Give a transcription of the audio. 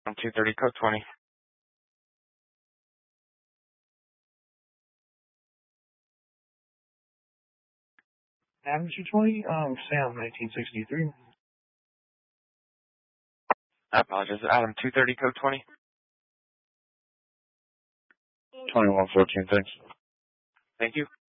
I'm 230, code 20. Adam 220, Sam 1963. I apologize. Adam 230, code 20. 2114, thanks. Thank you.